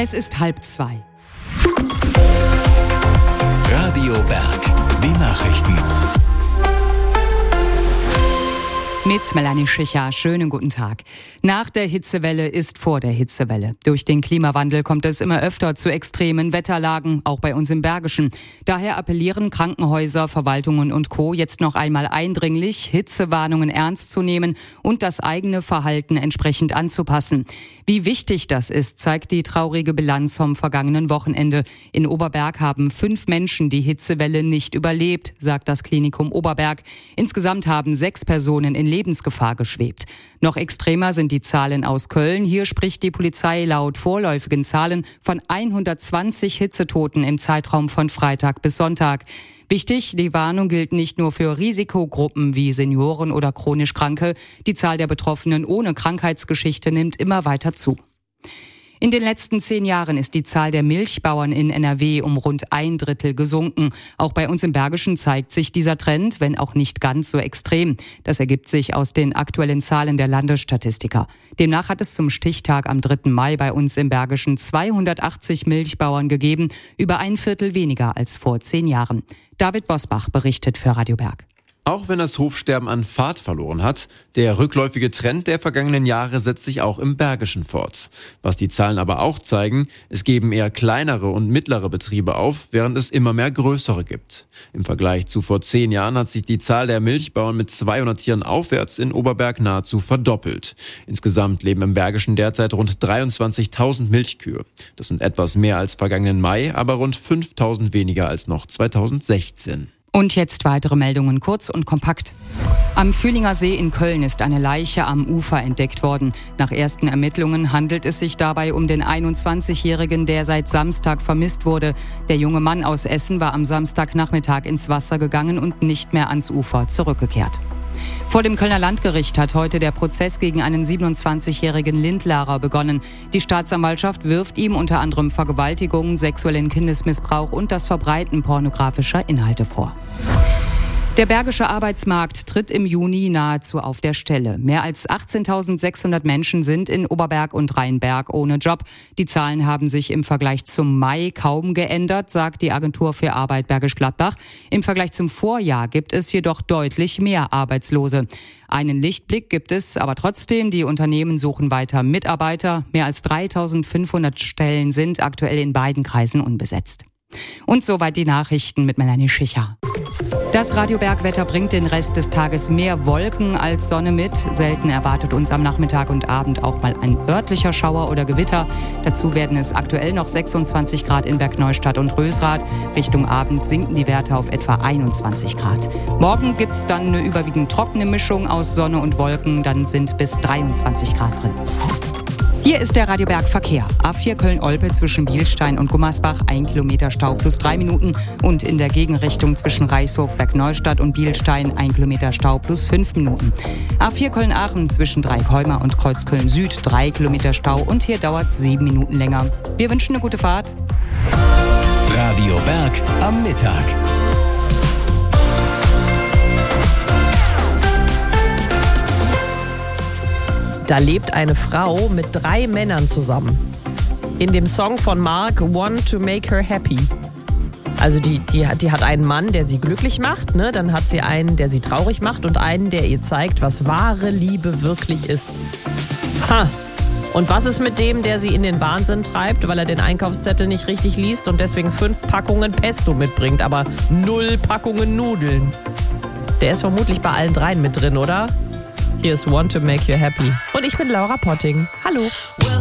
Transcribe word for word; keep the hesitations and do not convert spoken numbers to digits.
Es ist halb zwei. Radio Berg, die Nachrichten. Mit Melanie Schicher, schönen guten Tag. Nach der Hitzewelle ist vor der Hitzewelle. Durch den Klimawandel kommt es immer öfter zu extremen Wetterlagen, auch bei uns im Bergischen. Daher appellieren Krankenhäuser, Verwaltungen und Co. jetzt noch einmal eindringlich, Hitzewarnungen ernst zu nehmen und das eigene Verhalten entsprechend anzupassen. Wie wichtig das ist, zeigt die traurige Bilanz vom vergangenen Wochenende. In Oberberg haben fünf Menschen die Hitzewelle nicht überlebt, sagt das Klinikum Oberberg. Insgesamt haben sechs Personen in Lebensgefahr geschwebt. Noch extremer sind die Zahlen aus Köln. Hier spricht die Polizei laut vorläufigen Zahlen von hundertzwanzig Hitzetoten im Zeitraum von Freitag bis Sonntag. Wichtig, die Warnung gilt nicht nur für Risikogruppen wie Senioren oder chronisch Kranke. Die Zahl der Betroffenen ohne Krankheitsgeschichte nimmt immer weiter zu. In den letzten zehn Jahren ist die Zahl der Milchbauern in N R W um rund ein Drittel gesunken. Auch bei uns im Bergischen zeigt sich dieser Trend, wenn auch nicht ganz so extrem. Das ergibt sich aus den aktuellen Zahlen der Landesstatistiker. Demnach hat es zum Stichtag am dritten Mai bei uns im Bergischen zweihundertachtzig Milchbauern gegeben, über ein Viertel weniger als vor zehn Jahren. David Bosbach berichtet für Radio Berg. Auch wenn das Hofsterben an Fahrt verloren hat, der rückläufige Trend der vergangenen Jahre setzt sich auch im Bergischen fort. Was die Zahlen aber auch zeigen, es geben eher kleinere und mittlere Betriebe auf, während es immer mehr größere gibt. Im Vergleich zu vor zehn Jahren hat sich die Zahl der Milchbauern mit zweihundert Tieren aufwärts in Oberberg nahezu verdoppelt. Insgesamt leben im Bergischen derzeit rund dreiundzwanzigtausend Milchkühe. Das sind etwas mehr als vergangenen Mai, aber rund fünftausend weniger als noch zweitausendsechzehn. Und jetzt weitere Meldungen, kurz und kompakt. Am Fühlinger See in Köln ist eine Leiche am Ufer entdeckt worden. Nach ersten Ermittlungen handelt es sich dabei um den einundzwanzigjährigen, der seit Samstag vermisst wurde. Der junge Mann aus Essen war am Samstagnachmittag ins Wasser gegangen und nicht mehr ans Ufer zurückgekehrt. Vor dem Kölner Landgericht hat heute der Prozess gegen einen siebenundzwanzigjährigen Lindlarer begonnen. Die Staatsanwaltschaft wirft ihm unter anderem Vergewaltigung, sexuellen Kindesmissbrauch und das Verbreiten pornografischer Inhalte vor. Der bergische Arbeitsmarkt tritt im Juni nahezu auf der Stelle. Mehr als achtzehntausendsechshundert Menschen sind in Oberberg und Rheinberg ohne Job. Die Zahlen haben sich im Vergleich zum Mai kaum geändert, sagt die Agentur für Arbeit Bergisch Gladbach. Im Vergleich zum Vorjahr gibt es jedoch deutlich mehr Arbeitslose. Einen Lichtblick gibt es aber trotzdem. Die Unternehmen suchen weiter Mitarbeiter. Mehr als dreitausendfünfhundert Stellen sind aktuell in beiden Kreisen unbesetzt. Und soweit die Nachrichten mit Melanie Schicher. Das Radio Berg-Wetter bringt den Rest des Tages mehr Wolken als Sonne mit. Selten erwartet uns am Nachmittag und Abend auch mal ein örtlicher Schauer oder Gewitter. Dazu werden es aktuell noch sechsundzwanzig Grad in Bergneustadt und Rösrath. Richtung Abend sinken die Werte auf etwa einundzwanzig Grad. Morgen gibt es dann eine überwiegend trockene Mischung aus Sonne und Wolken. Dann sind bis dreiundzwanzig Grad drin. Hier ist der Radio Berg Verkehr. A vier Köln-Olpe zwischen Bielstein und Gummersbach, ein Kilometer Stau plus drei Minuten. Und in der Gegenrichtung zwischen Reichshof, Bergneustadt und Bielstein, ein Kilometer Stau plus fünf Minuten. A vier Köln-Aachen zwischen Dreieckholmer und Kreuzköln Süd, drei Kilometer Stau und hier dauert es sieben Minuten länger. Wir wünschen eine gute Fahrt. Radio Berg am Mittag. Da lebt eine Frau mit drei Männern zusammen. In dem Song von Mark, One to Make Her Happy. Also die, die, die hat einen Mann, der sie glücklich macht, ne? Dann hat sie einen, der sie traurig macht und einen, der ihr zeigt, was wahre Liebe wirklich ist. Ha! Und was ist mit dem, der sie in den Wahnsinn treibt, weil er den Einkaufszettel nicht richtig liest und deswegen fünf Packungen Pesto mitbringt, aber null Packungen Nudeln? Der ist vermutlich bei allen dreien mit drin, oder? Hier ist One to Make You Happy. Und ich bin Laura Potting. Hallo.